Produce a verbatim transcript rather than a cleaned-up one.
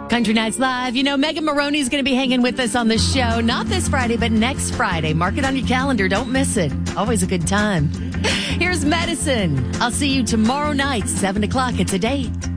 Country Nights Live. You know, Megan Maroney's going to be hanging with us on the show. Not this Friday, but next Friday. Mark it on your calendar. Don't miss it. Always a good time. Here's Medicine. I'll see you tomorrow night, seven o'clock. It's a date.